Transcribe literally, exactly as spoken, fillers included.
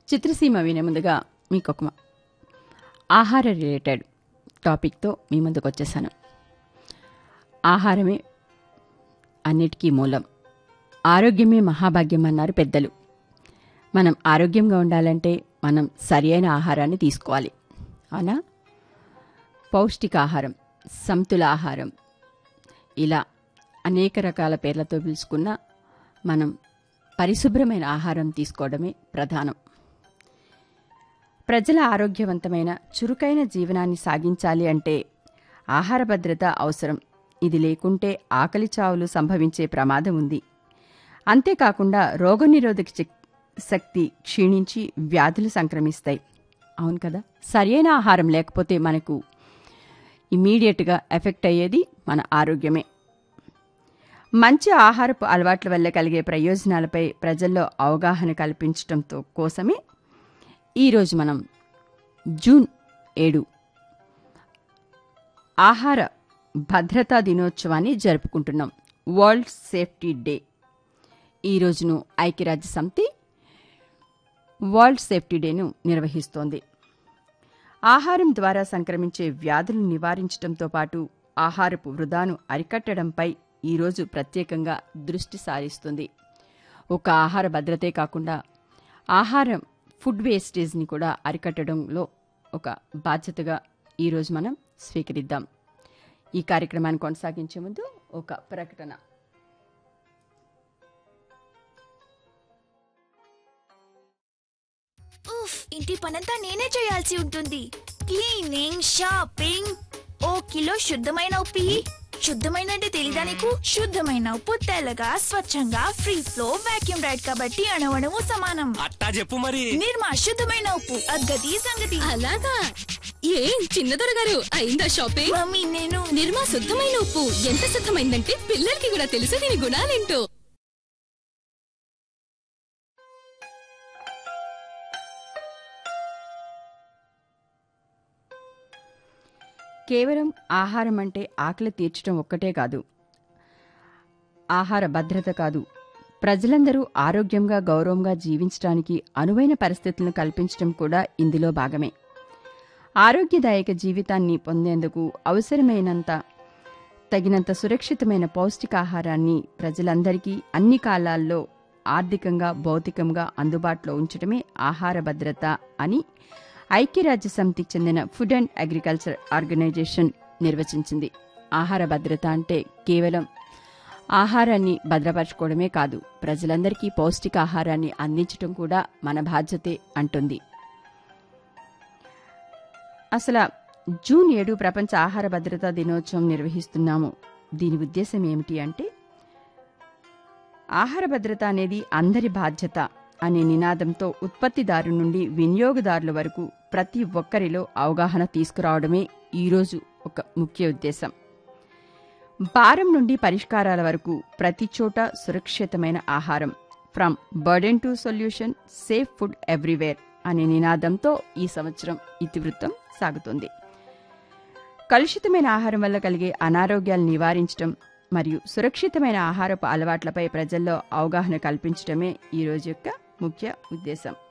చిత్రసీమ వినే ముందుగా మీకు ఒక ఆహార రిలేటెడ్ టాపిక్తో మీ ముందుకు వచ్చేసాను. ఆహారమే అన్నిటికీ మూలం, ఆరోగ్యమే మహాభాగ్యం అన్నారు పెద్దలు. మనం ఆరోగ్యంగా ఉండాలంటే మనం సరి అయిన ఆహారాన్ని తీసుకోవాలి. అవునా? పౌష్టికాహారం, సమతుల ఆహారం, ఇలా అనేక రకాల పేర్లతో పిలుచుకున్న మనం పరిశుభ్రమైన ఆహారం తీసుకోవడమే ప్రధానం. ప్రజల ఆరోగ్యవంతమైన చురుకైన జీవనాన్ని సాగించాలి అంటే ఆహార భద్రత అవసరం. ఇది లేకుంటే ఆకలి చావులు సంభవించే ప్రమాదం ఉంది. అంతేకాకుండా రోగనిరోధక శక్తి క్షీణించి వ్యాధులు సంక్రమిస్తాయి. అవును కదా? సరైన ఆహారం లేకపోతే మనకు ఇమ్మీడియట్గా ఎఫెక్ట్ అయ్యేది మన ఆరోగ్యమే. మంచి ఆహారపు అలవాట్ల వల్ల కలిగే ప్రయోజనాలపై ప్రజల్లో అవగాహన కల్పించడంతో కోసమే ఈరోజు మనం జూన్ ఏడు ఆహార భద్రతా దినోత్సవాన్ని జరుపుకుంటున్నాం. World safety day. ఈ రోజును ఐక్యరాజ్య సమితి వరల్డ్ సేఫ్టీ డేను నిర్వహిస్తోంది. ఆహారం ద్వారా సంక్రమించే వ్యాధులను నివారించడంతో పాటు ఆహారపు వృధాను అరికట్టడంపై ఈరోజు ప్రత్యేకంగా దృష్టి సారిస్తుంది. ఒక ఆహార భద్రతే కాకుండా ఆహారం ఫుడ్ వేస్టేజ్ని కూడా అరికట్టడంలో ఒక బాధ్యతగా ఈరోజు మనం స్వీకరిద్దాం. ఈ కార్యక్రమాన్ని కొనసాగించే ముందు ఒక ప్రకటన. ఉఫ్, ఇంటి పనంతా నేనే చేయాల్సి ఉంటుంది. క్లీనింగ్, షాపింగ్, ఓ కిలో శుద్ధమైన ఉప్పు. శుద్ధమైన అంటే తెలీదా నీకు? శుద్ధమైన ఉప్పు తెల్లగా స్వచ్ఛంగా ఫ్రీ ఫ్లో వాక్యూమ్ రైడ్ కాబట్టి అణవణము సమానం. అట్టా చెప్పు మరి. నిర్మా శుద్ధమైన ఉప్పు, అగ్గది సంగతి. అలాగా? ఏం చిన్నదొర గారు, అయిందా షాపింగ్? మమ్మీ నేను నిర్మా శుద్ధమైన ఉప్పు ఎంత శుద్ధమైందంటే పిల్లలకి కూడా తెలుసు దీని గుణాలేంటో. కేవలం ఆహారం అంటే ఆకలి తీర్చడం ఒక్కటే కాదు, ఆహార భద్రత కాదు, ప్రజలందరూ ఆరోగ్యంగా గౌరవంగా జీవించడానికి అనువైన పరిస్థితులను కల్పించడం కూడా ఇందులో భాగమే. ఆరోగ్యదాయక జీవితాన్ని పొందేందుకు అవసరమైనంత తగినంత సురక్షితమైన పౌష్టికాహారాన్ని ప్రజలందరికీ అన్ని కాలాల్లో ఆర్థికంగా భౌతికంగా అందుబాటులో ఉంచడమే ఆహార భద్రత అని ఐక్యరాజ్య సమితికి చెందిన ఫుడ్ అండ్ అగ్రికల్చర్ ఆర్గనైజేషన్ నిర్వచించింది. ఆహార భద్రత అంటే కేవలం ఆహారాన్ని భద్రపరచుకోవడమే కాదు, ప్రజలందరికీ పౌష్టికాహారాన్ని అందించడం కూడా మన బాధ్యతే అంటుంది. అసలు జూన్ ఏడు ప్రపంచ ఆహార భద్రతా దినోత్సవం నిర్వహిస్తున్నాము. దీని ఉద్దేశం ఏమిటి అంటే, ఆహార భద్రత అనేది అందరి బాధ్యత అనే నినాదంతో ఉత్పత్తిదారు నుండి వినియోగదారుల వరకు ప్రతి ఒక్కరిలో అవగాహన తీసుకురావడమే ఈరోజు ఒక ముఖ్య ఉద్దేశం. భారం నుండి పరిష్కారాల వరకు ప్రతి చోట సురక్షితమైన ఆహారం, from burden to solution, safe food everywhere అనే నినాదంతో ఈ సంవత్సరం ఇతివృత్తం సాగుతుంది. కలుషితమైన ఆహారం వల్ల కలిగే అనారోగ్యాలు నివారించడం మరియు సురక్షితమైన ఆహారపు అలవాట్లపై ప్రజల్లో అవగాహన కల్పించడమే ఈ రోజు యొక్క ముఖ్య ఉద్దేశం.